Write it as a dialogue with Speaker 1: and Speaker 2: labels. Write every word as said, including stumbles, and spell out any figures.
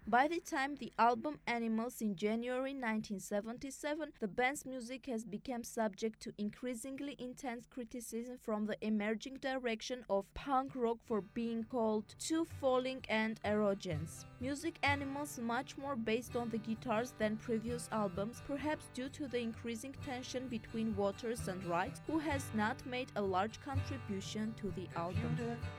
Speaker 1: By the time the album Animals in January nineteen seventy-seven, the band's music has become subject to increasingly intense criticism from the emerging direction of punk rock for being called too falling and erogenous. Music Animals much more based on the guitars than previous albums, perhaps due to the increasing tension between Waters and Wright, who has not made a large contribution to the album.